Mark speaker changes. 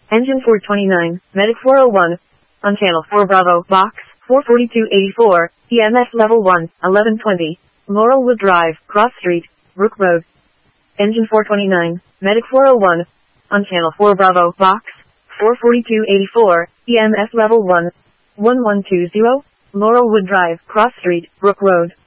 Speaker 1: Engine 429, Medic 401. On channel 4 Bravo, box 44284, EMS level 1, 1120. Laurelwood Drive, Cross Street, Brook Road. Engine 429, Medic 401. On channel 4 Bravo, box 44284, EMS level 1, 1120. Laurelwood Drive, Cross Street, Brook Road.